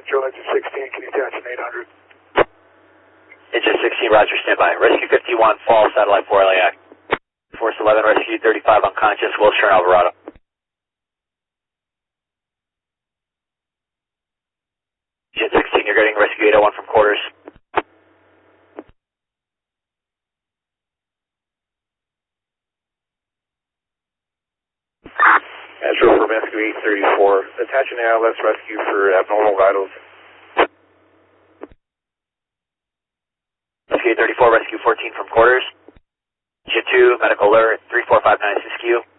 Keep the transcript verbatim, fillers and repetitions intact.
Central, Engine sixteen, can you attach an eight hundred? Engine sixteen, roger, standby. Rescue fifty-one, fall, satellite four L A I. Force eleven, rescue thirty-five, unconscious, Wilshire and Alvarado. Engine sixteen, you're getting rescue eight oh one from quarters. Astro for rescue eight thirty-four, attach an A L S rescue for abnormal vitals. Rescue eight thirty-four, rescue fourteen from quarters. Engine two, medical alert, three four five nine Siskiyou.